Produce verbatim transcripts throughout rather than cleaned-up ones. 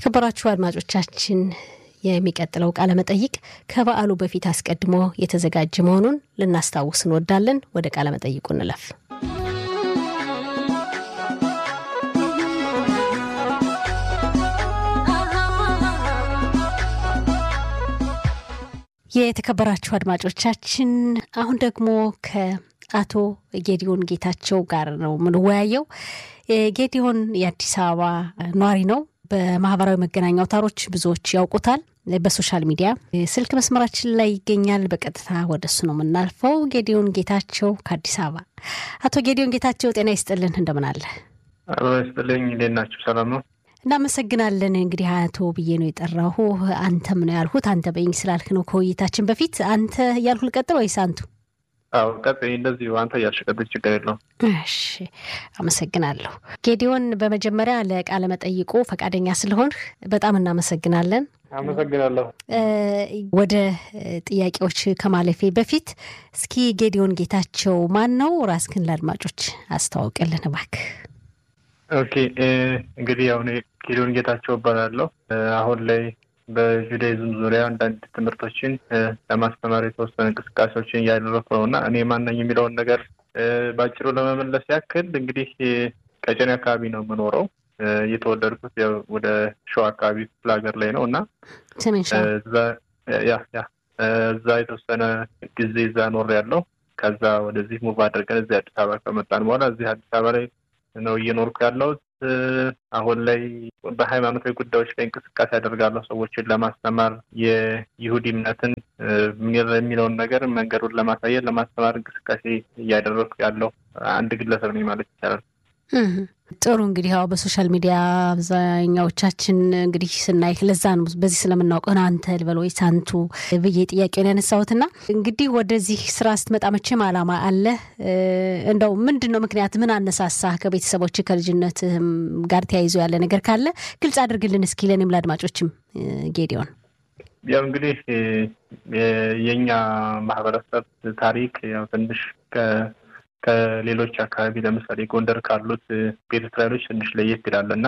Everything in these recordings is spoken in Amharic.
የተከበራችሁ አድማጮቻችን የሚቀጥለው ቃለ መጠይቅ ከበዓሉ በፊት አስቀድሞ የተዘጋጀ መሆኑን ልናስታውስ እንወዳለን። ወደ ቃለ መጠይቁ እንለፍ። የተከበራችሁ አድማጮቻችን አሁን ደግሞ ከአቶ ጌዲዮን ጌታቸው ጋር ነው የምንወያየው። ጌዲዮን የአዲስ አበባ ኗሪ ነው። በማህበራዊ መገናኛ አውታሮች ብዙዎች ያውቁታል። በሶሻል ሚዲያ ስልክ መስመራችን ላይ ይገኛል። በቀጥታ ወደሱ ነው የምናልፈው። ጌዲዮን ጌታቸው ከአዲስ አበባ። አቶ ጌዲዮን ጌታቸው ጤና ይስጥልን፣ እንደምን አለ? አዎ ይስጥልኝ። እንዴት ናችሁ? ሰላም ነው? እናመሰግናለን። እንግዲህ አቶ ብዬ ነው የጠራሁ። አንተም ነው ያልሁት። አንተ በእኝ ስላልክ ነው ከውይይታችን በፊት አንተ ያልሁ ልቀጥል ወይስ አንቱ? አዎ ቀጥይ፣ እንደዚህ አንተ ያልሽቀጥል ችግር የለውም። እሺ አመሰግናለሁ። ጌዲዮን በመጀመሪያ ለቃለ መጠይቁ ፈቃደኛ ስለሆንህ በጣም እናመሰግናለን። አመሰግናለሁ። ወደ ጥያቄዎች ከማለፌ በፊት እስኪ ጌዲዮን ጌታቸው ማን ነው? ራስህን ለአድማጮች አስተዋውቅልን እባክህ። ኦኬ እንግዲህ አሁን ጌዲዮን ጌታቸው እባላለሁ። አሁን ላይ በጁዳይዝም ዙሪያ አንዳንድ ትምህርቶችን ለማስተማር የተወሰነ እንቅስቃሴዎችን እያደረኩ ነውና እኔ ማን ነኝ የሚለውን ነገር ባጭሩ ለመመለስ ያክል እንግዲህ ቀጨኔ አካባቢ ነው የምኖረው። የተወለድኩት ያው ወደ ሸዋ አካባቢ ክፍለ ሀገር ላይ ነውና እዛ ያ ያ እዛ የተወሰነ ጊዜ እዛ ኖሬያለሁ። ከዛ ወደዚህ ሙቭ አድርገን እዚህ አዲስ አበባ ከመጣን በኋላ እዚህ አዲስ አበባ ላይ ነው እየኖርኩ ያለሁት። አሁን ላይ በሃይማኖታዊ ጉዳዮች ላይ እንቅስቃሴ አደርጋለሁ። ሰዎችን ለማስተማር የይሁዲ እምነትን የሚለውን ነገር መንገዱን ለማሳየት ለማስተማር እንቅስቃሴ እያደረኩ ያለው አንድ ግለሰብ ነኝ ማለት ይቻላል። ጥሩ እንግዲህ ያው በሶሻል ሚዲያ አብዛኛዎቻችን እንግዲህ ስናይ ለዛ ነው በዚህ ስለምናውቀው አንተ ልበል ወይስ አንቱ ብዬ ጥያቄውን ያነሳሁትና እንግዲህ ወደዚህ ስራ ስትመጣ መቼም ዓላማ አለ። እንደው ምንድነው ምክንያት ምን አነሳሳህ? ከቤተሰቦች ከልጅነትህም ጋር ተያይዞ ያለ ነገር ካለ ግልጽ አድርግልን እስኪ ለኔም ለአድማጮችም ጌዲዮን። ያው እንግዲህ የኛ ማህበረሰብ ታሪክ ያው ትንሽ ከ ከሌሎች አካባቢ ለምሳሌ ጎንደር ካሉት ቤተ እስራኤሎች ትንሽ ለየት ይላልና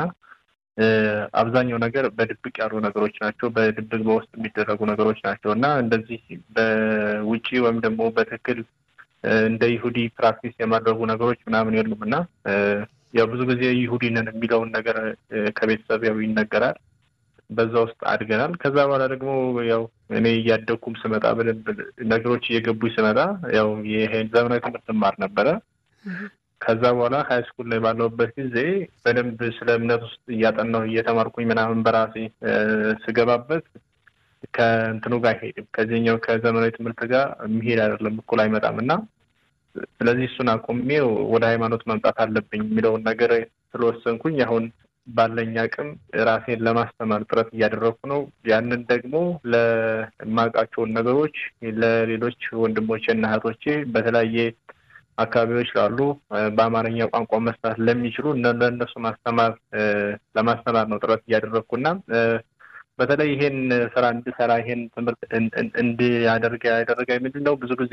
አብዛኛው ነገር በድብቅ ያሉ ነገሮች ናቸው። በድብቅ በውስጥ የሚደረጉ ነገሮች ናቸውና እንደዚህ በውጪ ወይም ደግሞ በትክክል እንደ ይሁዲ ፕራክቲስ የማድረጉ ነገሮች ምናምን የሉምና ያው ብዙ ጊዜ ይሁዲ ነን የሚለውን ነገር ከቤተሰብ ያው ይነገራል። በዛ ውስጥ አድገናል። ከዛ በኋላ ደግሞ ያው እኔ እያደኩም ስመጣ በደንብ ነገሮች እየገቡኝ ስመጣ ያው ይሄን ዘመናዊ ትምህርት ማር ነበረ። ከዛ በኋላ ሃይ ስኩል ላይ ባለውበት ጊዜ በደንብ ስለ እምነት ውስጥ እያጠናሁ እየተማርኩኝ ምናምን በራሴ ስገባበት ከእንትኑ ጋር አይሄድም፣ ከዚህኛው ከዘመናዊ ትምህርት ጋር የሚሄድ አይደለም፣ እኩል አይመጣምና ስለዚህ እሱን አቁሜ ወደ ሃይማኖት መምጣት አለብኝ የሚለውን ነገር ስለወሰንኩኝ አሁን ባለኝ አቅም ራሴን ለማስተማር ጥረት እያደረኩ ነው። ያንን ደግሞ ለማቃቸውን ነገሮች ለሌሎች ወንድሞቼና እህቶቼ በተለያየ አካባቢዎች ላሉ በአማርኛ ቋንቋ መስራት ለሚችሉ ለነሱ ማስተማር ለማስተማር ነው ጥረት እያደረኩና በተለይ ይሄን ስራ እንድሰራ ይሄን ትምህርት እንዲያደርግ ያደረገኝ ምንድነው ብዙ ጊዜ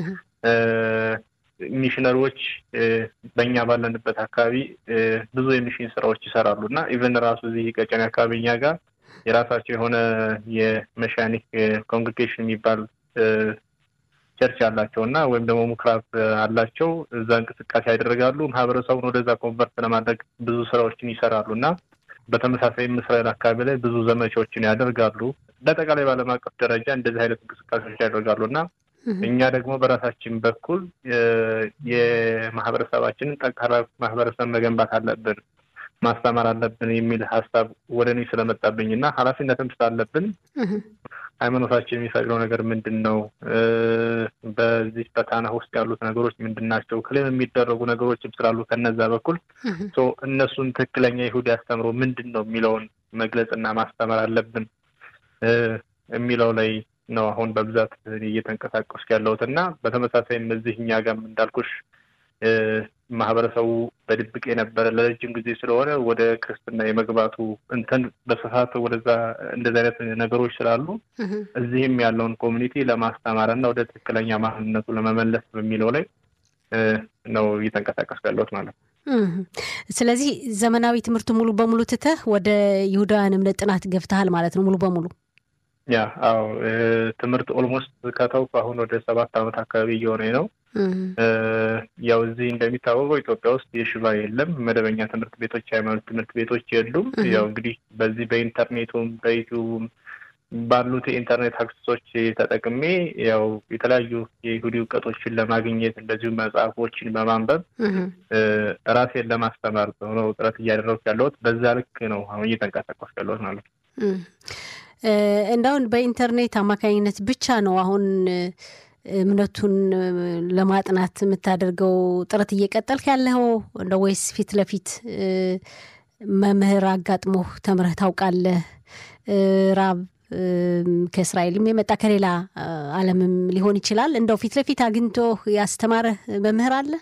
ሚሽነሮች በእኛ ባለንበት አካባቢ ብዙ የሚሽን ስራዎች ይሰራሉና ኢቨን ራሱ እዚህ ቀጨኔ አካባቢኛ ጋር የራሳቸው የሆነ የሜካኒክ ኮንግሬጌሽን የሚባል ቸርች አላቸውና ወይም ደግሞ ሙክራብ አላቸው። እዛ እንቅስቃሴ ያደርጋሉ። ማህበረሰቡን ወደዛ ኮንቨርት ለማድረግ ብዙ ስራዎችን ይሰራሉና በተመሳሳይ እስራኤል አካባቢ ላይ ብዙ ዘመቻዎችን ያደርጋሉ። በአጠቃላይ ባለም አቀፍ ደረጃ እንደዚህ አይነት እንቅስቃሴዎች ያደርጋሉና እኛ ደግሞ በራሳችን በኩል የማህበረሰባችንን ጠንካራ ማህበረሰብ መገንባት አለብን፣ ማስተማር አለብን የሚል ሐሳብ ወደኔ ስለመጣብኝና ኃላፊነትም ስላለብን ሃይማኖታችን የሚፈቅደው ነገር ምንድነው? በዚህ ፈተና ውስጥ ያሉት ነገሮች ምንድናቸው? ከሌላ የሚደረጉ ነገሮችም ስላሉ ከነዛ በኩል ሶ እነሱን ትክክለኛ ይሁዲ አስተምሮ ምንድነው የሚለውን መግለጽና ማስተማር አለብን የሚለው ላይ ነው አሁን በብዛት እየተንቀሳቀስኩ ያለሁትና በተመሳሳይ እነዚህኛ ጋር እንዳልኩሽ ማህበረሰቡ በድብቅ የነበረ ለረጅም ጊዜ ስለሆነ ወደ ክርስትና የመግባቱ እንትን በሰፋት ወደዛ እንደዛ አይነት ነገሮች ስላሉ እዚህም ያለውን ኮሚኒቲ ለማስተማርና ወደ ትክክለኛ ማንነቱ ለመመለስ በሚለው ላይ ነው እየተንቀሳቀስኩ ያለሁት ማለት ነው። ስለዚህ ዘመናዊ ትምህርት ሙሉ በሙሉ ትተህ ወደ ይሁዳውያን እምነት ጥናት ገብተሃል ማለት ነው ሙሉ በሙሉ? ያ አዎ ትምህርት ኦልሞስት ከተውኩ አሁን ወደ ሰባት አመት አካባቢ እየሆነ ነው። ያው እዚህ እንደሚታወቀው ኢትዮጵያ ውስጥ የሽባ የለም፣ መደበኛ ትምህርት ቤቶች ሃይማኖት ትምህርት ቤቶች የሉም። ያው እንግዲህ በዚህ በኢንተርኔቱም በዩቲዩብም ባሉት የኢንተርኔት አክሰሶች ተጠቅሜ ያው የተለያዩ የይሁዲ እውቀቶችን ለማግኘት እንደዚሁ መጽሐፎችን በማንበብ ራሴን ለማስተማር ነው ጥረት እያደረኩ ያለሁት። በዛ ልክ ነው አሁን እየተንቀሳቀስኩ ያለሁት ማለት ነው። እንዳውን በኢንተርኔት አማካኝነት ብቻ ነው አሁን እምነቱን ለማጥናት የምታደርገው ጥረት እየቀጠልክ ያለው እንደ ወይስ ፊት ለፊት መምህር አጋጥሞ ተምረህ ታውቃለህ? ራብ ከእስራኤልም የመጣ ከሌላ ዓለምም ሊሆን ይችላል። እንደው ፊት ለፊት አግኝቶ ያስተማረህ መምህር አለ?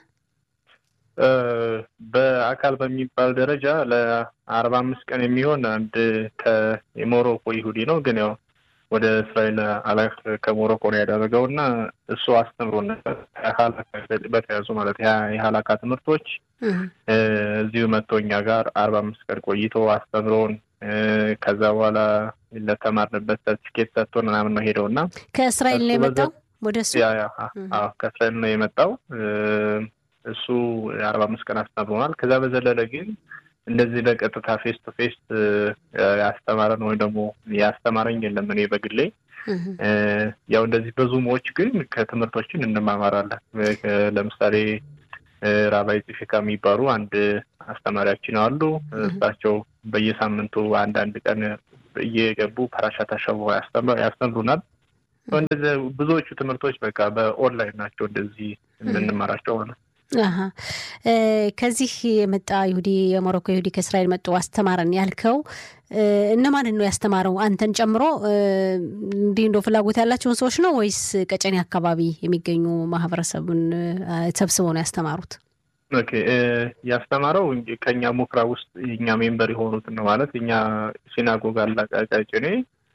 በአካል በሚባል ደረጃ ለአርባ አምስት ቀን የሚሆን አንድ ከሞሮኮ ይሁዲ ነው፣ ግን ያው ወደ እስራኤል አላህ ከሞሮኮ ነው ያደረገውና እሱ አስተምሮን ሐላካ በተያዙ ማለት ያ የሐላካ ትምህርቶች እዚሁ መጥቶኛ ጋር አርባ አምስት ቀን ቆይቶ አስተምሮን ከዛ በኋላ ለተማርንበት ሰርቲፊኬት ሰጥቶን ምናምን ነው ሄደውና ከእስራኤል ነው የመጣው ወደሱ? ያ ያ አዎ ከእስራኤል ነው የመጣው። እሱ አርባ አምስት ቀን አስተምሮናል። ከዛ በዘለለ ግን እንደዚህ በቀጥታ ፌስ ቱ ፌስ ያስተማረን ወይ ደግሞ ያስተማረኝ የለም እኔ በግሌ። ያው እንደዚህ በዙሞች ግን ከትምህርቶችን እንማማራለን። ለምሳሌ ራባይ ፂፊካ የሚባሉ አንድ አስተማሪያችን አሉ። እሳቸው በየሳምንቱ አንድ አንድ ቀን እየገቡ ፓራሻት አሻው ያስተምሩናል። እንደዚህ ብዙዎቹ ትምህርቶች በቃ በኦንላይን ናቸው እንደዚህ የምንማራቸው ማለት። አሃ ከዚህ የመጣ ይሁዲ የሞሮኮ ይሁዲ ከእስራኤል መጥቶ አስተማረን ያልከው እነማን ነው ያስተማረው አንተን ጨምሮ? እንዴ እንደው ፍላጎት ያላቸውን ሰዎች ነው ወይስ ቀጨኔ አካባቢ የሚገኙ ማህበረሰቡን ተሰብስበው ነው ያስተማሩት? ኦኬ ያስተማረው ከኛ ሙክራ ውስጥ የኛ ሜምበር የሆኑት ነው ማለት እኛ ሲናጎግ አለ ቀጨኔ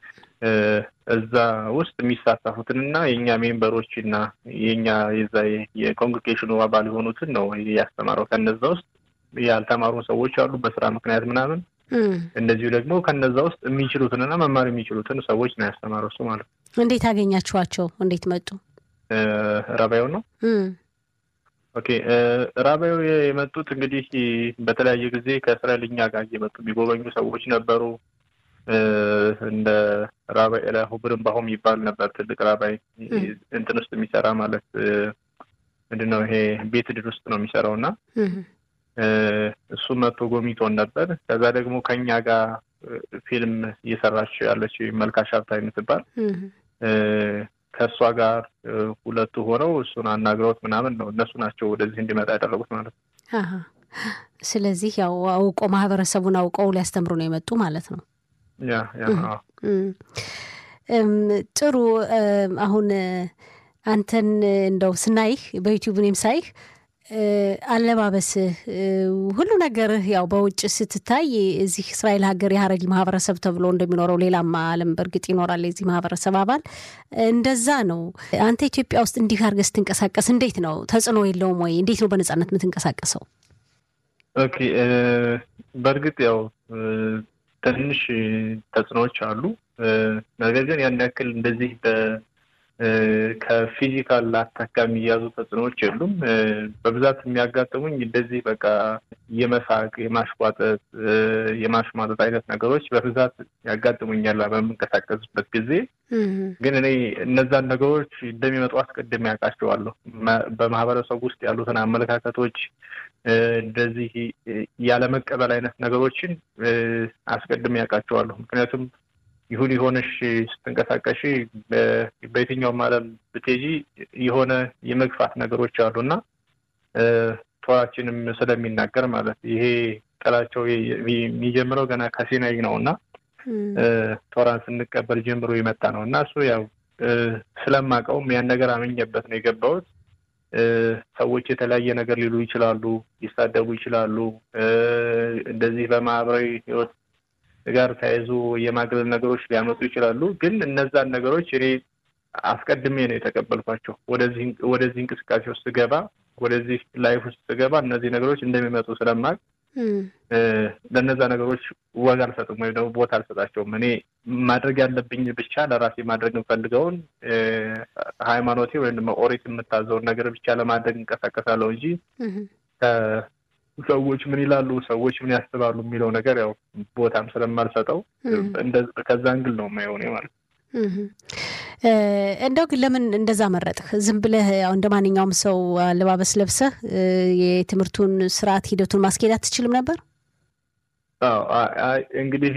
እዛ ውስጥ የሚሳተፉትንና የኛ ሜምበሮችና የኛ የዛ የኮንግሬጌሽኑ አባል የሆኑትን ነው ያስተማረው። ከነዛ ውስጥ ያልተማሩ ሰዎች አሉ በስራ ምክንያት ምናምን፣ እንደዚሁ ደግሞ ከነዛ ውስጥ የሚችሉትንና መማር የሚችሉትን ሰዎች ነው ያስተማረው እሱ ማለት ነው። እንዴት አገኛችኋቸው? እንዴት መጡ? ራባዩ ነው። ኦኬ ራባዩ የመጡት እንግዲህ በተለያየ ጊዜ ከእስራኤል እኛ ጋር እየመጡ የሚጎበኙ ሰዎች ነበሩ። እንደ ራባይ ኤላሁ ብርምባሆም ይባል ነበር ትልቅ ራባይ እንትን ውስጥ የሚሰራ ማለት ምንድነው ይሄ ቤት ድር ውስጥ ነው የሚሰራውና እሱ መጥቶ ጎብኝቶን ነበር። ከዛ ደግሞ ከኛ ጋር ፊልም እየሰራች ያለች መልካሽ ሀብታይ የምትባል ከሷ ጋር ሁለቱ ሆነው እሱን አናግረውት ምናምን ነው እነሱ ናቸው ወደዚህ እንዲመጣ ያደረጉት ማለት ነው። አሃ ስለዚህ ያው አውቆ ማህበረሰቡን አውቀው ሊያስተምሩ ነው የመጡ ማለት ነው። ያ ያ ጥሩ። አሁን አንተን እንደው ስናይህ በዩቲዩብ እኔም ሳይህ አለባበስህ ሁሉ ነገር ያው በውጭ ስትታይ እዚህ እስራኤል ሀገር የሀረሪ ማህበረሰብ ተብሎ እንደሚኖረው ሌላም ዓለም በርግጥ ይኖራል የዚህ ማህበረሰብ አባል እንደዛ ነው። አንተ ኢትዮጵያ ውስጥ እንዲህ አድርገህ ስትንቀሳቀስ እንዴት ነው? ተጽዕኖ የለውም ወይ? እንዴት ነው በነጻነት የምትንቀሳቀሰው? ኦኬ በርግጥ ያው ትንሽ ተጽዕኖዎች አሉ። ነገር ግን ያን ያክል እንደዚህ ከፊዚካል አታካ የሚያዙ ተጽዕኖዎች የሉም። በብዛት የሚያጋጥሙኝ እንደዚህ በቃ የመሳቅ የማሽቋጠጥ የማሽማጠጥ አይነት ነገሮች በብዛት ያጋጥሙኛል በምንቀሳቀስበት ጊዜ። ግን እኔ እነዛን ነገሮች እንደሚመጡ አስቀድሜ ያውቃቸዋለሁ። በማህበረሰቡ ውስጥ ያሉትን አመለካከቶች እንደዚህ ያለመቀበል አይነት ነገሮችን አስቀድሜ ያውቃቸዋለሁ። ምክንያቱም ይሁን ይሆንሽ ስትንቀሳቀሺ በየትኛውም ዓለም ብትሄጂ የሆነ የመግፋት ነገሮች አሉና ቶራችንም ስለሚናገር ማለት ይሄ ጥላቸው የሚጀምረው ገና ከሲናይ ነውና ቶራን ስንቀበል ጀምሮ ይመጣ ነውና እሱ ያው ስለማቀውም ያን ነገር አመኘበት ነው የገባሁት። ሰዎች የተለያየ ነገር ሊሉ ይችላሉ፣ ይሳደቡ ይችላሉ። እንደዚህ በማህበራዊ ህይወት ጋር ታይዞ የማግለል ነገሮች ሊያመጡ ይችላሉ። ግን እነዛን ነገሮች እኔ አስቀድሜ ነው የተቀበልኳቸው። ወደዚህ ወደዚህ እንቅስቃሴ ውስጥ ገባ ወደዚህ ላይፍ ውስጥ ስገባ እነዚህ ነገሮች እንደሚመጡ ስለማቅ ለነዛ ነገሮች ዋጋ አልሰጥም ወይ ደግሞ ቦታ አልሰጣቸውም። እኔ ማድረግ ያለብኝ ብቻ ለራሴ ማድረግ እንፈልገውን ሃይማኖቴ ወይም ደግሞ ኦሪት የምታዘውን ነገር ብቻ ለማድረግ እንቀሳቀሳለሁ እንጂ ሰዎች ምን ይላሉ ሰዎች ምን ያስባሉ የሚለው ነገር ያው ቦታም ስለማልሰጠው እንደ ከዛ አንግል ነው የማይሆን ማለት ነው። እንደው ግን ለምን እንደዛ መረጥህ? ዝም ብለህ ያው እንደማንኛውም ሰው አለባበስ ለብሰህ የትምህርቱን ስርዓት ሂደቱን ማስኬድ አትችልም ነበር? አዎ እንግዲህ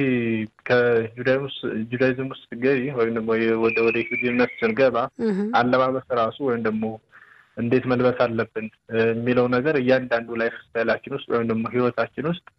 ከጁዳይዝም ውስጥ ገይ ወይም ደግሞ ወደ ወደ ጁዳይዝም ስንገባ አለባበስ ራሱ ወይም ደግሞ እንዴት መልበስ አለብን የሚለው ነገር እያንዳንዱ ላይፍ ስታይላችን ውስጥ ወይም ደግሞ ህይወታችን ውስጥ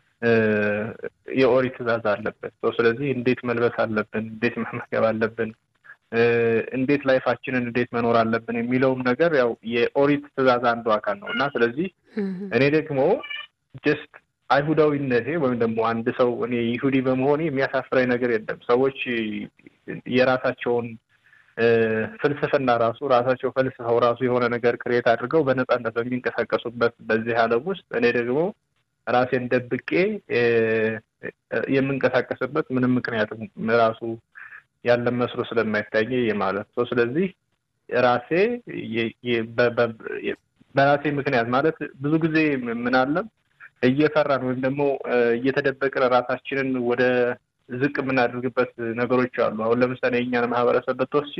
የኦሪት ትእዛዝ አለበት። ስለዚህ እንዴት መልበስ አለብን፣ እንዴት መመገብ አለብን፣ እንዴት ላይፋችንን እንዴት መኖር አለብን የሚለውም ነገር ያው የኦሪት ትእዛዝ አንዱ አካል ነውና ስለዚህ እኔ ደግሞ ጀስት አይሁዳዊነቴ ወይም ደግሞ አንድ ሰው እኔ ይሁዲ በመሆኔ የሚያሳፍረኝ ነገር የለም። ሰዎች የራሳቸውን ፍልስፍና ራሱ ራሳቸው ፈልስፈው ራሱ የሆነ ነገር ክሬት አድርገው በነፃነት በሚንቀሳቀሱበት በዚህ ዓለም ውስጥ እኔ ደግሞ ራሴን ደብቄ የምንቀሳቀስበት ምንም ምክንያት ራሱ ያለ መስሎ ስለማይታየኝ ማለት ነው። ስለዚህ ራሴ በራሴ ምክንያት ማለት ብዙ ጊዜ ምን አለ እየፈራን ወይም ደግሞ እየተደበቀን ራሳችንን ወደ ዝቅ የምናደርግበት ነገሮች አሉ። አሁን ለምሳሌ የኛን ማህበረሰብ በተወስጂ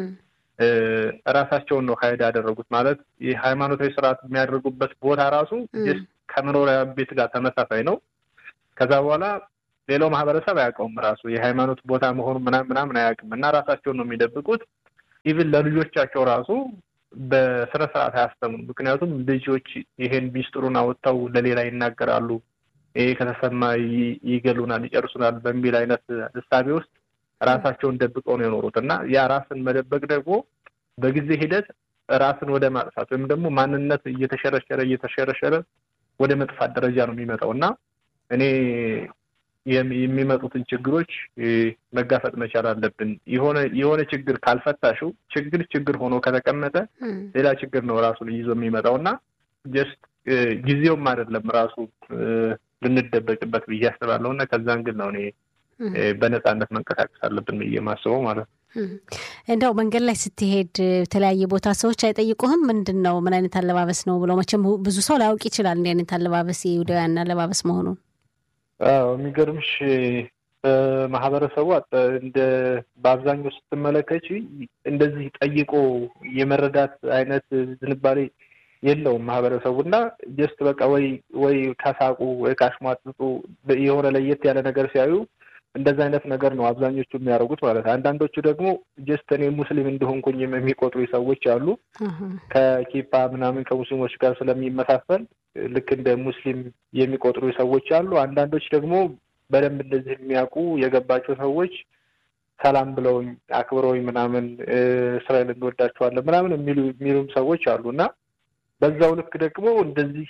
ራሳቸውን ነው ሀይድ ያደረጉት ማለት የሃይማኖታዊ ስርዓት የሚያደርጉበት ቦታ ራሱ ከመኖሪያ ቤት ጋር ተመሳሳይ ነው። ከዛ በኋላ ሌላው ማህበረሰብ አያውቀውም ራሱ የሃይማኖት ቦታ መሆኑ ምናምን ምናምን አያውቅም እና ራሳቸውን ነው የሚደብቁት። ኢቭን ለልጆቻቸው ራሱ በስነ ስርዓት አያስተምሩም። ምክንያቱም ልጆች ይሄን ሚስጥሩን አወጣው ለሌላ ይናገራሉ፣ ይሄ ከተሰማ ይገሉናል፣ ይጨርሱናል በሚል አይነት ሐሳብ ውስጥ ራሳቸውን ደብቀው ነው የኖሩት እና ያ ራስን መደበቅ ደግሞ በጊዜ ሂደት ራስን ወደ ማጥፋት ወይም ደግሞ ማንነት እየተሸረሸረ እየተሸረሸረ ወደ መጥፋት ደረጃ ነው የሚመጣውና እኔ የሚመጡትን ችግሮች መጋፈጥ መቻል አለብን። የሆነ የሆነ ችግር ካልፈታሽው ችግር ችግር ሆኖ ከተቀመጠ ሌላ ችግር ነው ራሱ ይዞ የሚመጣውና ጀስት ጊዜውም አይደለም ራሱ ልንደበቅበት ብዬ አስባለሁና ከዛ አንግል ነው እኔ በነፃነት መንቀሳቀስ አለብን ብዬ ማስበው ማለት ነው። እንደው መንገድ ላይ ስትሄድ የተለያየ ቦታ ሰዎች አይጠይቁህም ምንድነው ምን አይነት አለባበስ ነው ብለው? መቼም ብዙ ሰው ላያውቅ ይችላል እንደ አይነት አለባበስ የይሁዳውያን አለባበስ መሆኑን። አዎ የሚገርምሽ ማህበረሰቡ እንደ በአብዛኛው ስትመለከቺ እንደዚህ ጠይቆ የመረዳት አይነት ዝንባሌ የለውም ማህበረሰቡና ጀስት በቃ ወይ ወይ ካሳቁ ወይ ካሽሟጥጡ የሆነ ለየት ያለ ነገር ሲያዩ እንደዛ አይነት ነገር ነው አብዛኞቹ የሚያደርጉት ማለት ነው። አንዳንዶቹ ደግሞ ጀስት እኔ ሙስሊም እንደሆንኩኝ የሚቆጥሩ ሰዎች አሉ ከኪፓ ምናምን ከሙስሊሞች ጋር ስለሚመሳሰል ልክ እንደ ሙስሊም የሚቆጥሩ ሰዎች አሉ። አንዳንዶች ደግሞ በደንብ እንደዚህ የሚያውቁ የገባቸው ሰዎች ሰላም ብለውኝ አክብረውኝ ምናምን እስራኤል እንወዳቸዋለን ምናምን የሚሉ የሚሉም ሰዎች አሉና በዛው ልክ ደግሞ እንደዚህ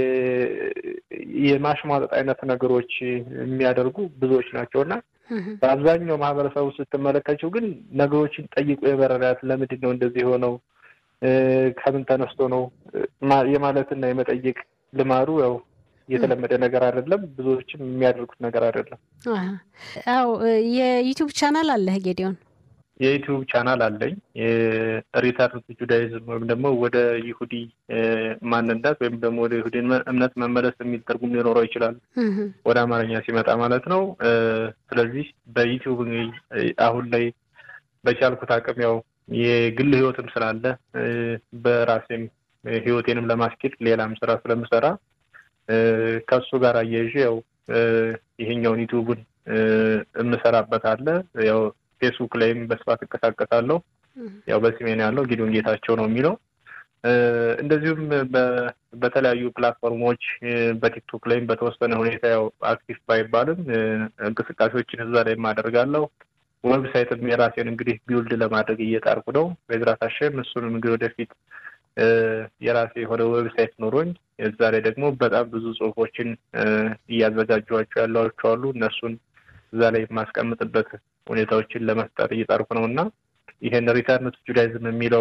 የማሽሟጠጥ አይነት ነገሮች የሚያደርጉ ብዙዎች ናቸውና በአብዛኛው ማህበረሰቡ ስትመለከቱ ግን ነገሮችን ጠይቆ የመረዳት ለምንድን ነው እንደዚህ ሆነው ከምን ተነስቶ ነው የማለትና የመጠየቅ ልማዱ ያው የተለመደ ነገር አይደለም። ብዙዎችም የሚያደርጉት ነገር አይደለም። አዎ የዩቲዩብ ቻናል አለ ጌዲዮን? የዩቲዩብ ቻናል አለኝ። ሪተርን ቱ ጁዳይዝም ወይም ደግሞ ወደ ይሁዲ ማንነት ወይም ደግሞ ወደ ይሁዲ እምነት መመለስ የሚል ትርጉም ሊኖረው ይችላል ወደ አማርኛ ሲመጣ ማለት ነው። ስለዚህ በዩቲዩብ አሁን ላይ በቻልኩት አቅም ያው የግል ህይወትም ስላለ በራሴም ህይወቴንም ለማስኬድ ሌላም ስራ ስለምሰራ ከሱ ጋር አያይዤ ያው ይሄኛውን ዩቲዩብን እምሰራበት አለ። ያው ፌስቡክ ላይም በስፋት እንቀሳቀሳለሁ። ያው በስሜን ያለው ጌዲዮን ጌታቸው ነው የሚለው። እንደዚሁም በተለያዩ ፕላትፎርሞች በቲክቶክ ላይም በተወሰነ ሁኔታ ያው አክቲቭ ባይባልም እንቅስቃሴዎችን እዛ ላይ ማደርጋለሁ። ዌብሳይትም የራሴን እንግዲህ ቢውልድ ለማድረግ እየጣርኩ ነው። በዝራታሽም እሱንም እንግዲህ ወደፊት የራሴ የሆነ ዌብሳይት ኖሮኝ እዛ ላይ ደግሞ በጣም ብዙ ጽሁፎችን እያዘጋጇቸው ያሏቸው አሉ። እነሱን እዛ ላይ የማስቀምጥበት ሁኔታዎችን ለመፍጠር እየጣርኩ ነውና ይሄን ሪተርን ቱ ጁዳይዝም የሚለውን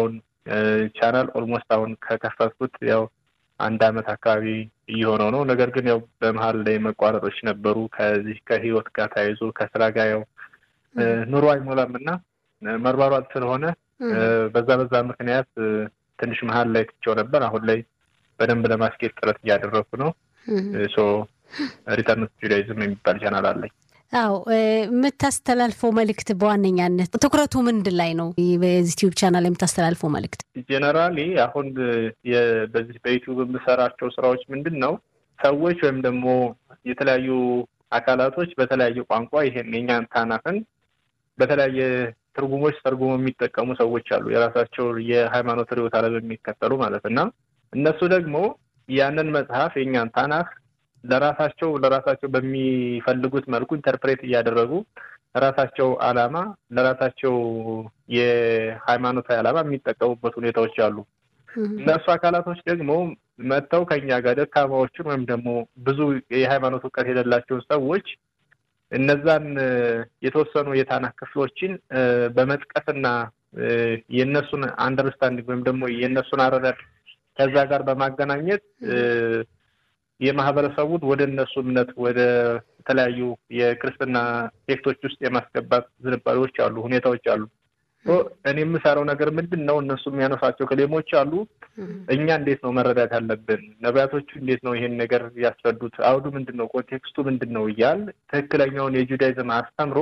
ቻናል ኦልሞስት አሁን ከከፈትኩት ያው አንድ አመት አካባቢ እየሆነው ነው። ነገር ግን ያው በመሃል ላይ መቋረጦች ነበሩ ከዚህ ከህይወት ጋር ታይዞ ከስራ ጋር ያው ኑሮ አይሞላምና መርባሯት ስለሆነ በዛ በዛ ምክንያት ትንሽ መሃል ላይ ትቼው ነበር። አሁን ላይ በደንብ ለማስኬድ ጥረት እያደረኩ ነው። ሶ ሪተርን ቱ ጁዳይዝም የሚባል ቻናል አለኝ። አው የምታስተላልፈው መልእክት በዋነኛነት ትኩረቱ ምንድን ላይ ነው? በዚህ ዩቲዩብ ቻናል የምታስተላልፈው መልእክት ጀነራሊ አሁን በዚህ በዩቲዩብ የምሰራቸው ስራዎች ምንድነው ሰዎች ወይም ደግሞ የተለያዩ አካላቶች በተለያየ ቋንቋ ይሄን የኛን ታናፍን በተለያየ ትርጉሞች ተርጉሞ የሚጠቀሙ ሰዎች አሉ። የራሳቸው የሃይማኖት ርዕዮተ ዓለም የሚከተሉ ማለትና እነሱ ደግሞ ያንን መጽሐፍ የኛን ታናፍ ለራሳቸው ለራሳቸው በሚፈልጉት መልኩ ኢንተርፕሬት እያደረጉ ለራሳቸው ዓላማ ለራሳቸው የሃይማኖታዊ ዓላማ የሚጠቀሙበት ሁኔታዎች አሉ። እነሱ አካላቶች ደግሞ መተው ከኛ ጋር ደካማዎችን ወይም ደግሞ ብዙ የሃይማኖት ዕውቀት የሌላቸው ሰዎች እነዛን የተወሰኑ የታናክ ክፍሎችን በመጥቀስና የነሱን አንደርስታንዲንግ ወይም ደግሞ የነሱን አረዳድ ከዛ ጋር በማገናኘት የማህበረሰቡን ወደ እነሱ እምነት ወደ ተለያዩ የክርስትና ሴክቶች ውስጥ የማስገባት ዝንባሌዎች አሉ ሁኔታዎች አሉ። ኦ እኔ የምሰራው ነገር ምንድነው እነሱ የሚያነሳቸው ክሌሞች አሉ እኛ እንዴት ነው መረዳት ያለብን ነቢያቶቹ እንዴት ነው ይሄን ነገር ያስረዱት አውዱ ምንድነው ኮንቴክስቱ ምንድነው ይያል ትክክለኛውን የጁዳይዝም አስተምሮ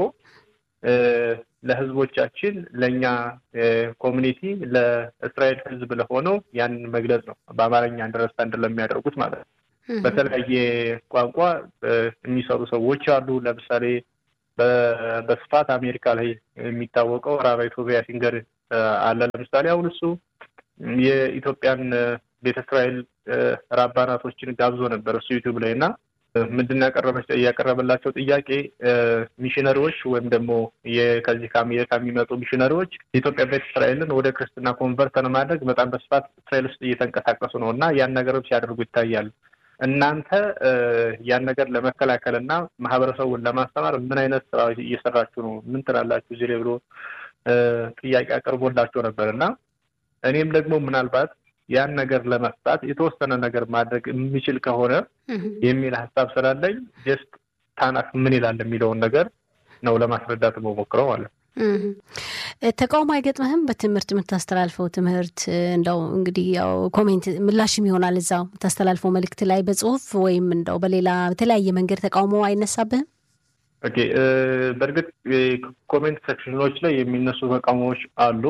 ለህዝቦቻችን ለኛ ኮሚኒቲ ለእስራኤል ህዝብ ለሆነው ያን መግለጽ ነው በአማርኛ አንደርስታንድ ለሚያደርጉት ማለት ነው። በተለያየ ቋንቋ የሚሰሩ ሰዎች አሉ። ለምሳሌ በስፋት አሜሪካ ላይ የሚታወቀው ራባይ ቶቢያ ሲንገር አለ። ለምሳሌ አሁን እሱ የኢትዮጵያን ቤተ እስራኤል ራባናቶችን ጋብዞ ነበር እሱ ዩቲዩብ ላይና ምንድነው ያቀረበው ያቀረበላቸው ጥያቄ ሚሽነሪዎች ወይም ደግሞ የከዚህ ከአሜሪካ የሚመጡ ሚሽነሪዎች የኢትዮጵያ ቤተ እስራኤልን ወደ ክርስትና ኮንቨርት ለማድረግ በጣም በስፋት እስራኤል ውስጥ እየተንቀሳቀሱ ነውና ያን ነገሮች ሲያደርጉ ይታያል። እናንተ ያን ነገር ለመከላከልና ማህበረሰቡን ለማስተማር ምን አይነት ስራ እየሰራችሁ ነው ምን ትላላችሁ እዚህ ላይ ብሎ ጥያቄ አቀርቦላቸው ነበርና እኔም ደግሞ ምናልባት ያን ነገር ለማስጣት የተወሰነ ነገር ማድረግ የሚችል ከሆነ የሚል ሐሳብ ስላለኝ ጀስት ታናክ ምን ይላል የሚለውን ነገር ነው ለማስረዳት መሞክረው ማለት ነው። ተቃውሞ አይገጥምህም? በትምህርት የምታስተላልፈው ትምህርት እንደው እንግዲህ ያው ኮሜንት ምላሽም ይሆናል እዛው የምታስተላልፈው መልእክት ላይ በጽሁፍ ወይም እንደው በሌላ በተለያየ መንገድ ተቃውሞ አይነሳብህም? ኦኬ በርግጥ ኮሜንት ሴክሽኖች ላይ የሚነሱ ተቃውሞዎች አሉ።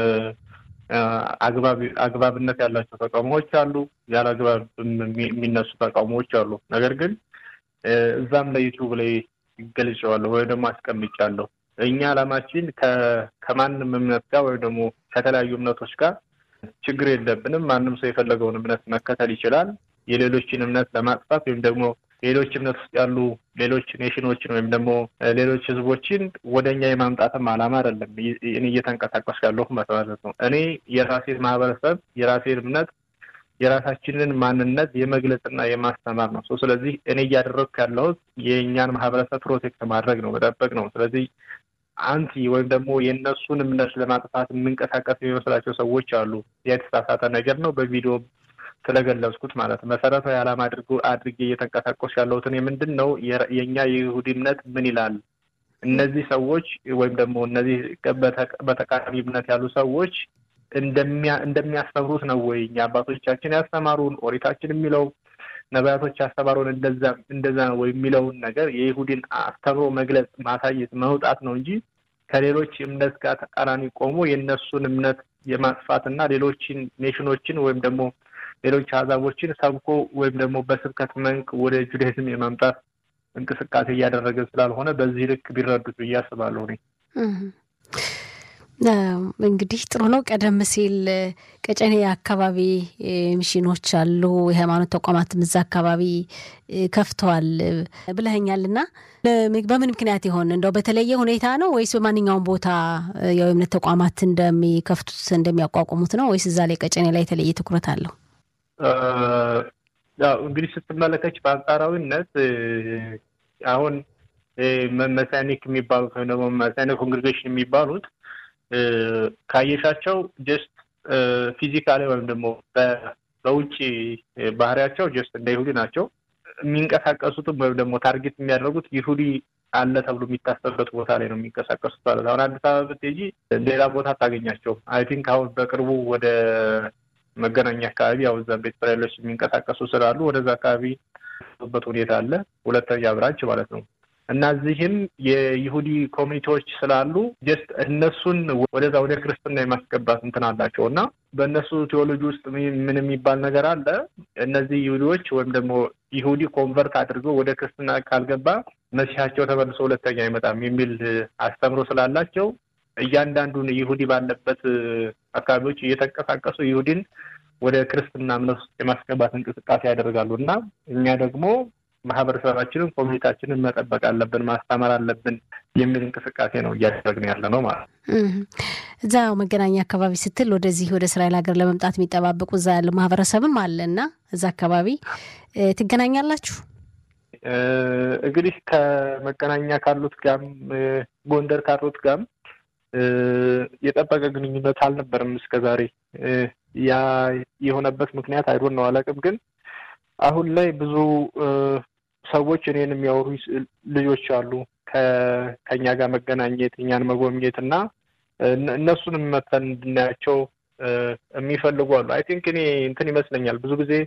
አግባብ አግባብነት ያላቸው ተቃውሞዎች አሉ፣ ያለ አግባብ የሚነሱ ተቃውሞዎች አሉ። ነገር ግን እዛም ላይ ዩቲዩብ ላይ ገልጬዋለሁ ወይ ደግሞ አስቀምጫለሁ። እኛ ዓላማችን ከማንም እምነት ጋር ወይ ደግሞ ከተለያዩ እምነቶች ጋር ችግር የለብንም። ማንም ሰው የፈለገውን እምነት መከተል ይችላል። የሌሎችን እምነት ለማጥፋት ወይም ደግሞ ሌሎች እምነት ውስጥ ያሉ ሌሎች ኔሽኖችን ወይም ደግሞ ሌሎች ህዝቦችን ወደኛ የማምጣትም ዓላማ አይደለም እኔ እየተንቀሳቀስኩ ያለሁ ማለት ነው። እኔ የራሴን ማህበረሰብ የራሴን እምነት የራሳችንን ማንነት የመግለጽና የማስተማር ነው። ስለዚህ እኔ እያደረኩ ያለሁት የኛን ማህበረሰብ ፕሮቴክት ማድረግ ነው መጠበቅ ነው። ስለዚህ አንቲ ወይም ደግሞ የነሱን እምነት ለማጥፋት የምንቀሳቀስ የሚመስላቸው ሰዎች አሉ። የተሳሳተ ነገር ነው በቪዲዮ ስለገለጽኩት ማለት መሰረታዊ ዓላማ አድርጎ አድርጌ እየተንቀሳቀስኩ ያለሁት እኔ ምንድነው የኛ የይሁዲ እምነት ምን ይላል እነዚህ ሰዎች ወይም ደግሞ እነዚህ በተቃራኒ እምነት ያሉ ሰዎች እንደሚያ እንደሚያስተምሩት ነው ወይ አባቶቻችን ያስተማሩን ኦሪታችን የሚለው ነቢያቶች ያስተማሩን እንደዛ እንደዛ ነው ወይ የሚለው ነገር የይሁዲን አስተምሮ መግለጽ ማሳየት መውጣት ነው እንጂ ከሌሎች እምነት ጋር ተቃራኒ ቆሞ የነሱን እምነት የማጥፋትና ሌሎችን ኔሽኖችን ወይም ደግሞ ሌሎች አዛቦችን ሰብኮ ወይም ደግሞ በስብከት መንክ ወደ ጁዳይዝም የማምጣት እንቅስቃሴ እያደረገ ስላልሆነ በዚህ ልክ ቢረዱት ያስባሉ ነው። እንግዲህ ጥሩ ነው። ቀደም ሲል ቀጨኔ አካባቢ ሚሽኖች አሉ የሃይማኖት ተቋማት ምዛ አካባቢ ከፍተዋል ብለኸኛልና በምን ምክንያት ይሆን እንደው በተለየ ሁኔታ ነው ወይስ በማንኛውም ቦታ ያው የእምነት ተቋማት እንደሚከፍቱት እንደሚያቋቁሙት ነው ወይስ እዛ ላይ ቀጨኔ ላይ የተለየ ትኩረት አለው? ያው እንግዲህ ስትመለከች በአንጻራዊነት አሁን መሳኒክ የሚባሉት ወይ ደግሞ መሳኒክ ኮንግሪጌሽን የሚባሉት ካየሻቸው ጀስት ፊዚካሊ ወይም ደግሞ በውጪ ባህሪያቸው ጀስት እንደ ይሁዲ ናቸው። የሚንቀሳቀሱትም ወይም ደግሞ ታርጌት የሚያደርጉት ይሁዲ አለ ተብሎ የሚታሰብበት ቦታ ላይ ነው የሚንቀሳቀሱት ማለት። አሁን አዲስ አበባ ብትሄጂ ሌላ ቦታ ታገኛቸው። አይ ቲንክ አሁን በቅርቡ ወደ መገናኛ አካባቢ ያው እዛ ቤት እስራኤሎች የሚንቀሳቀሱ ስላሉ ወደዛ አካባቢ በት ሁኔታ አለ። ሁለተኛ ብራንች ማለት ነው። እና እዚህም የይሁዲ ኮሚኒቲዎች ስላሉ ጀስት እነሱን ወደዛ ወደ ክርስትና የማስገባት እንትን አላቸው። እና በእነሱ ቴዎሎጂ ውስጥ ምን የሚባል ነገር አለ? እነዚህ ይሁዲዎች ወይም ደግሞ ይሁዲ ኮንቨርት አድርገው ወደ ክርስትና ካልገባ መሲሐቸው ተመልሶ ሁለተኛ አይመጣም የሚል አስተምሮ ስላላቸው እያንዳንዱን ይሁዲ ባለበት አካባቢዎች እየተንቀሳቀሱ ይሁዲን ወደ ክርስትና እምነት ውስጥ የማስገባት እንቅስቃሴ ያደርጋሉ። እና እኛ ደግሞ ማህበረሰባችንን ኮሚኒቲያችንን መጠበቅ አለብን፣ ማስተማር አለብን የሚል እንቅስቃሴ ነው እያደረግን ያለ ነው ማለት ነው። እዛው መገናኛ አካባቢ ስትል ወደዚህ ወደ እስራኤል ሀገር ለመምጣት የሚጠባበቁ እዛ ያለ ማህበረሰብም አለና እዛ አካባቢ ትገናኛላችሁ? እንግዲህ ከመገናኛ ካሉት ጋር ጎንደር ካሉት ጋር የጠበቀ ግንኙነት አልነበረም እስከዛሬ። ያ የሆነበት ምክንያት አይዶን ነው አላውቅም። ግን አሁን ላይ ብዙ ሰዎች እኔን የሚያወሩ ልጆች አሉ ከኛ ጋር መገናኘት እኛን መጎብኘት እና እነሱንም መተን እንድናያቸው የሚፈልጉ አሉ። አይ ቲንክ እኔ እንትን ይመስለኛል ብዙ ጊዜ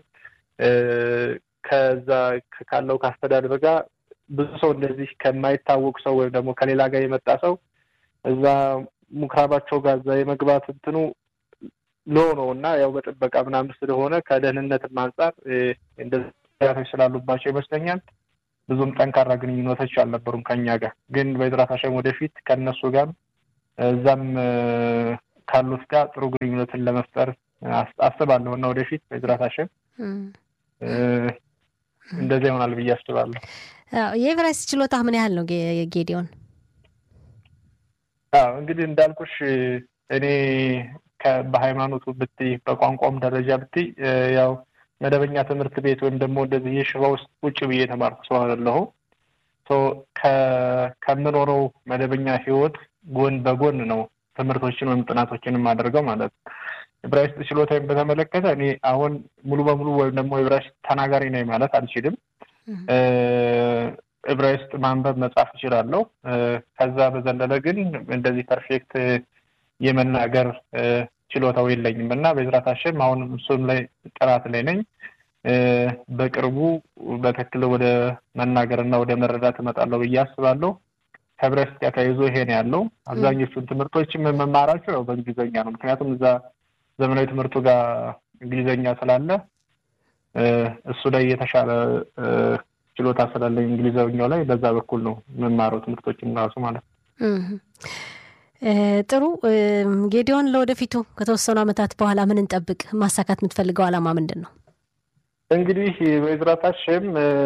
ከዛ ካለው ካስተዳደር ጋር ብዙ ሰው እንደዚህ ከማይታወቅ ሰው ወይም ደግሞ ከሌላ ጋር የመጣ ሰው እዛ ሙክራባቸው ጋር እዛ የመግባት እንትኑ ሎ ነው እና ያው በጥበቃ ምናምን ስለሆነ ከደህንነትም አንፃር እንደዚህ ስላሉባቸው ይመስለኛል ብዙም ጠንካራ ግንኙነቶች አልነበሩም ከኛ ጋር። ግን በዝራት አሸም ወደፊት ከነሱ ጋር እዛም ካሉት ጋር ጥሩ ግንኙነትን ለመፍጠር አስባለሁ እና ወደፊት በዝራት አሸም እንደዚህ ይሆናል ብዬ አስባለሁ። አዎ የዕብራይስጥ ችሎታ ምን ያህል ነው ጌዲዮን? አዎ እንግዲህ እንዳልኩሽ እኔ በሃይማኖቱ ብትይ በቋንቋም ደረጃ ብትይ ያው መደበኛ ትምህርት ቤት ወይም ደግሞ እንደዚህ የሽባ ውስጥ ቁጭ ብዬ ተማርኩ ሰው አይደለሁ። ሶ ከምኖረው መደበኛ ህይወት ጎን በጎን ነው ትምህርቶችን ወይም ጥናቶችን ማድረገው ማለት ነው። ዕብራይስጥ ችሎታዬን በተመለከተ እኔ አሁን ሙሉ በሙሉ ወይም ደግሞ ዕብራይስጥ ተናጋሪ ነኝ ማለት አልችልም። ዕብራይስጥ ማንበብ መጻፍ እችላለሁ። ከዛ በዘለለ ግን እንደዚህ ፐርፌክት የመናገር ችሎታው የለኝም እና በዝራት አሸም አሁን እሱም ላይ ጥራት ላይ ነኝ። በቅርቡ በትክክል ወደ መናገርና ወደ መረዳት እመጣለሁ ብዬ አስባለሁ። ከዕብራይስጥ ጋር ተያይዞ ይሄ ነው ያለው። አብዛኞቹን ትምህርቶችም መማራቸው ያው በእንግሊዘኛ ነው። ምክንያቱም እዛ ዘመናዊ ትምህርቱ ጋር እንግሊዘኛ ስላለ እሱ ላይ የተሻለ ችሎታ ስላለኝ እንግሊዘኛው ላይ በዛ በኩል ነው መማረው ትምህርቶችን ራሱ ማለት ነው። ጥሩ ጌዲዮን፣ ለወደፊቱ ከተወሰኑ አመታት በኋላ ምን እንጠብቅ? ማሳካት የምትፈልገው አላማ ምንድነው? እንግዲህ በዝራት አሸም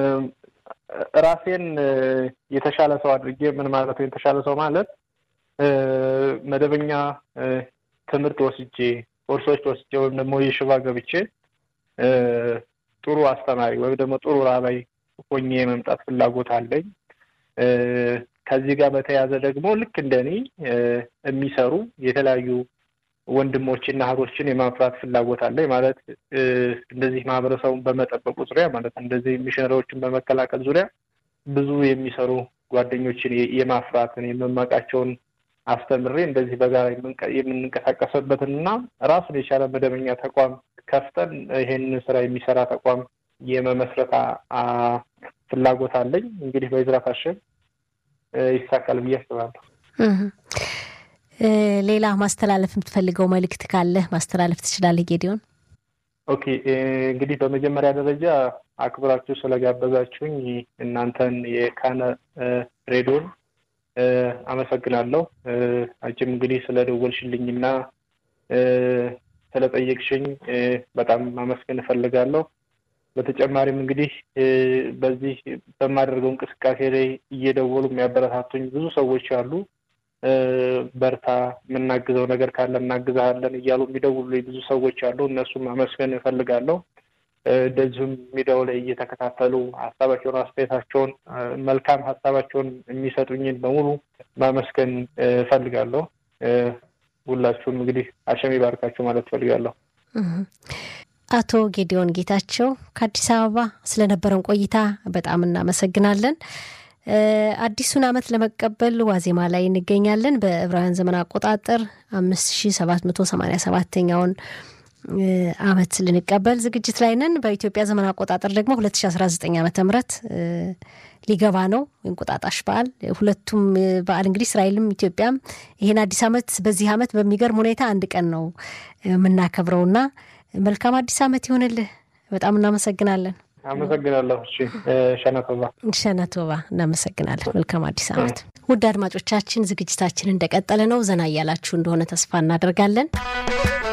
ራሴን የተሻለ ሰው አድርጌ ምን ማለት ነው የተሻለ ሰው ማለት መደበኛ ትምህርት ወስጄ ኮርሶች ወስጄ ወይም ደግሞ የሽባ ገብቼ ጥሩ አስተማሪ ወይም ደግሞ ጥሩ ራባይ ሆኜ መምጣት ፍላጎት አለኝ። ከዚህ ጋር በተያያዘ ደግሞ ልክ እንደኔ የሚሰሩ የተለያዩ ወንድሞችና እህቶችን የማፍራት ፍላጎት አለኝ ማለት እንደዚህ ማህበረሰቡን በመጠበቁ ዙሪያ ማለት እንደዚህ ሚሽነሪዎችን በመከላከል ዙሪያ ብዙ የሚሰሩ ጓደኞችን የማፍራትን የመማቃቸውን አስተምሬ እንደዚህ በጋራ የምንንቀሳቀስበትና ራሱን የቻለ መደበኛ ተቋም ከፍተን ይሄን ስራ የሚሰራ ተቋም የመመስረት ፍላጎት አለኝ። እንግዲህ በዝራት አሸም ይሳካል ብዬ አስባለሁ። ሌላ ማስተላለፍ የምትፈልገው መልእክት ካለ ማስተላለፍ ትችላለህ ጌዲዮን? ኦኬ እንግዲህ በመጀመሪያ ደረጃ አክብራችሁ ስለጋበዛችሁኝ እናንተን የካነ ሬዲዮን አመሰግናለሁ። አንቺም እንግዲህ ስለደወልሽልኝና ስለጠየቅሽኝ በጣም ማመስገን እፈልጋለሁ። በተጨማሪም እንግዲህ በዚህ በማደርገው እንቅስቃሴ ላይ እየደወሉ የሚያበረታቱኝ ብዙ ሰዎች አሉ። በርታ የምናግዘው ነገር ካለ እናግዛለን እያሉ የሚደውሉልኝ ብዙ ሰዎች አሉ። እነሱም ማመስገን እፈልጋለሁ። እንደዚሁም ሚዲያው ላይ እየተከታተሉ ሀሳባቸውን አስተያየታቸውን መልካም ሀሳባቸውን የሚሰጡኝን በሙሉ ማመስገን እፈልጋለሁ። ሁላችሁም እንግዲህ አሸም ይባርካችሁ ማለት ፈልጋለሁ። አቶ ጌዲዮን ጌታቸው ከአዲስ አበባ ስለነበረን ቆይታ በጣም እናመሰግናለን። አዲሱን አመት ለመቀበል ዋዜማ ላይ እንገኛለን። በዕብራውያን ዘመን አቆጣጠር አምስት ሺህ ሰባት መቶ ሰማንያ ሰባተኛውን አመት ልንቀበል ዝግጅት ላይ ነን። በኢትዮጵያ ዘመን አቆጣጠር ደግሞ ሁለት ሺህ አስራ ዘጠኝ ዓመተ ምህረት ሊገባ ነው እንቁጣጣሽ በዓል። ሁለቱም በዓል እንግዲህ እስራኤልም ኢትዮጵያም ይሄን አዲስ አመት በዚህ አመት በሚገርም ሁኔታ አንድ ቀን ነው የምናከብረውና መልካም አዲስ አመት ይሁንልህ። በጣም እናመሰግናለን። አመሰግናለሁ። እሺ ሸናቶባ ሸናቶባ እናመሰግናለን። መልካም አዲስ አመት። ውድ አድማጮቻችን ዝግጅታችን እንደቀጠለ ነው። ዘና እያላችሁ እንደሆነ ተስፋ እናደርጋለን።